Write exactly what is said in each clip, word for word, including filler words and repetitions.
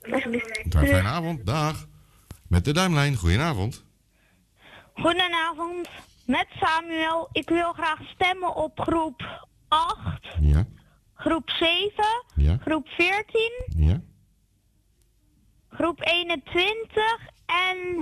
Alsjeblieft. Een fijne avond, dag. Met de duimlijn, goedenavond. Goedenavond, met Samuel. Ik wil graag stemmen op groep acht, Ja, groep zeven, ja, groep veertien, ja. groep eenentwintig en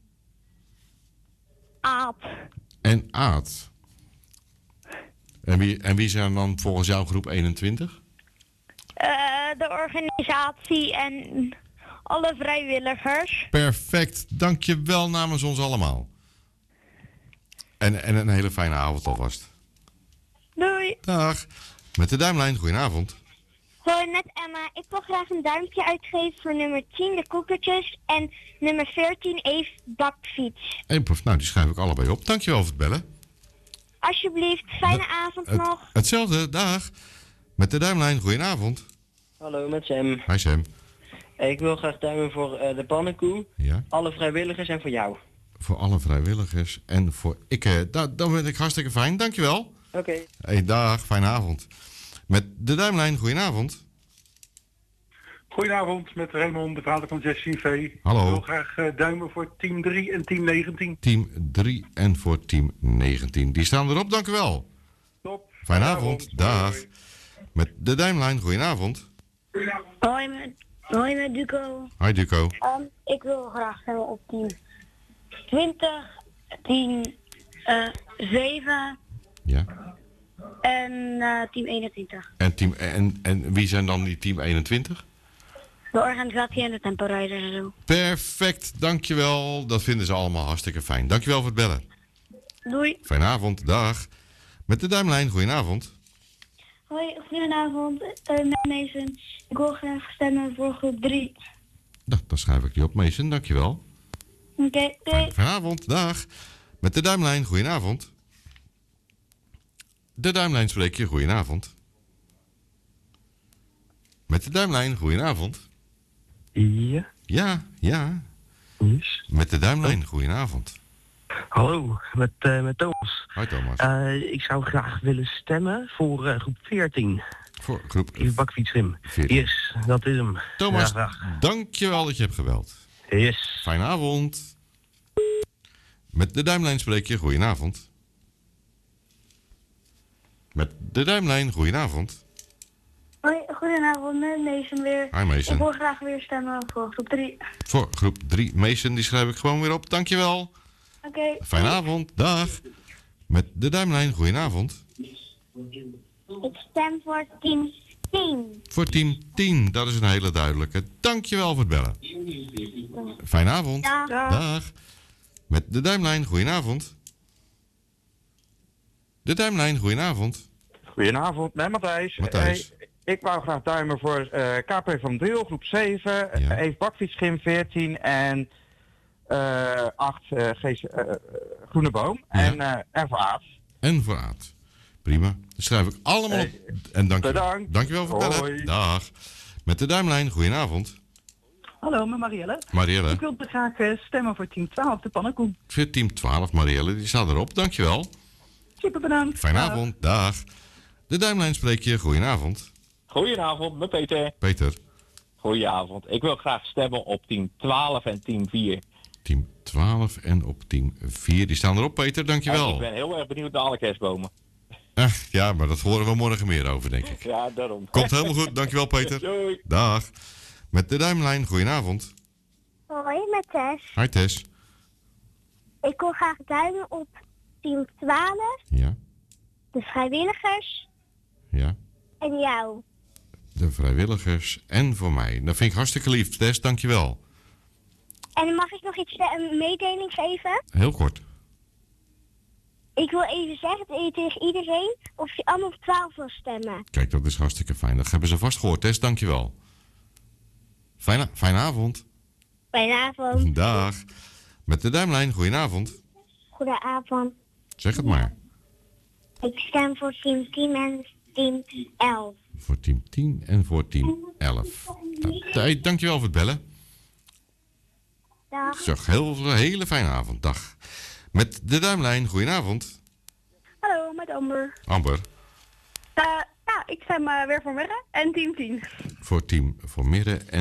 Aap. En Aad. En wie, en wie zijn dan volgens jou groep eenentwintig? Uh, de organisatie en alle vrijwilligers. Perfect, dankjewel namens ons allemaal. En, en een hele fijne avond alvast. Doei. Dag. Met de duimlijn, goedenavond. Hoi, met Emma. Ik wil graag een duimpje uitgeven voor nummer tien, de koekertjes. En nummer veertien, Eve Bakfiets. En, nou, die schrijf ik allebei op. Dankjewel voor het bellen. Alsjeblieft, fijne De, avond het, nog. Hetzelfde, dag. Met de duimlijn, goedenavond. Hallo, met Sam. Hi Sam. Ik wil graag duimen voor uh, de pannenkoe, Ja. alle vrijwilligers en voor jou. Voor alle vrijwilligers en voor ik. Uh, da, dan ben ik hartstikke fijn, dankjewel. Oké. Okay. Hey, dag, fijne avond. Met de duimlijn, goedenavond. Goedenavond, met Raymond, de vader van Jessie V. Hallo. Ik wil graag uh, duimen voor team drie en team negentien. Team drie en voor team negentien. Die staan erop, dank u wel. Top. Fijne avond, dag. Hoi. Met de duimlijn, goedenavond. Hoi met, hoi met Duco. Hi Duco. Um, ik wil graag stemmen op team twintig, team uh, zeven Ja. en uh, team eenentwintig. En, team, en, en wie zijn dan die team eenentwintig? De organisatie en de temporijder en zo. Perfect, dankjewel. Dat vinden ze allemaal hartstikke fijn. Dankjewel voor het bellen. Doei. Fijne avond, dag. Met de duimlijn, goedenavond. Hoi, goedenavond. Uh, met Mason. Ik wil graag stemmen voor groep drie. Nou, dan schrijf ik die op, Mason, dankjewel. Oké, okay, doei. Fijne avond, dag. Met de duimlijn, goedenavond. De duimlijn spreek je, goedenavond. Met de duimlijn, goedenavond. Ja. Ja, ja. Yes. Met de duimlijn, goedenavond. Hallo, met, uh, met Thomas. Hoi Thomas. Uh, ik zou graag willen stemmen voor uh, groep veertien. Voor groep Even bakfietsrim. veertien. Yes, dat is hem. Thomas, ja, dankjewel dat je hebt gebeld. Yes. Fijne avond. Met de duimlijn spreek je, goedenavond. Met de duimlijn, goedenavond. Hoi, goedenavond, met Mason weer. Hi Mason. Ik wil graag weer stemmen voor groep drie. Voor groep drie, Mason, die schrijf ik gewoon weer op. Dankjewel. Oké. Okay. Fijne avond, dag. Met de duimlijn, goedenavond. Ik stem voor team tien. Voor team tien, dat is een hele duidelijke. Dankjewel voor het bellen. Fijne avond. Dag. Dag. Met de duimlijn, goedenavond. De duimlijn, goedenavond. Goedenavond, met Matthijs. Matthijs. Hey, ik wou graag duimen voor uh, K P van Driel, groep zeven, Ja. Eve Bakfietsgym veertien en uh, acht uh, Gees, uh, Groene Boom. Ja. En, uh, en voor Aad. En voor Aad. Prima. Dat schrijf ik allemaal op. Hey, en dankjewel. bedankt. Dankjewel voor het bellen. Hoi. Dag. Met de duimlijn, goedenavond. Hallo, met Marielle. Marielle. Ik wil graag uh, stemmen voor team twaalf, de pannenkoek. Voor team twaalf, Marielle, die staat erop. Dankjewel. Super bedankt. Fijne Dag. avond. Dag. De duimlijn spreek je. Goedenavond. Goedenavond, met Peter. Peter. Goedenavond. Ik wil graag stemmen op team twaalf en team vier. Team twaalf en op team vier. Die staan erop, Peter. Dankjewel. En ik ben heel erg benieuwd naar alle kerstbomen. Eh, ja, maar dat horen we morgen meer over, denk ik. Ja, daarom. Komt helemaal goed. Dankjewel, Peter. Doei. Dag. Met de duimlijn. Goedenavond. Hoi, met Tess. Hi, Tess. Ik wil graag duimen op team twaalf, Ja. de vrijwilligers Ja. en jou. De vrijwilligers en voor mij. Dat vind ik hartstikke lief, Tess. Dankjewel. En mag ik nog iets een mededeling geven? Heel kort. Ik wil even zeggen tegen iedereen of je allemaal op twaalf wil stemmen. Kijk, dat is hartstikke fijn. Dat hebben ze vast gehoord, Tess. Dankjewel. Fijne, fijne avond. Fijne avond. Dag. Met de duimlijn. Goedenavond. Goedenavond. Zeg het maar. Ik stem voor team tien en team elf. Voor team tien en voor team elf. Nou, hey, dankjewel voor het bellen. Dag. Zeg, heel, hele fijne avond. Dag. Met de duimlijn. Goedenavond. Hallo, met Amber. Amber. Uh, ja, ik stem uh, weer voor Merre en team tien. Voor team Voor Midden en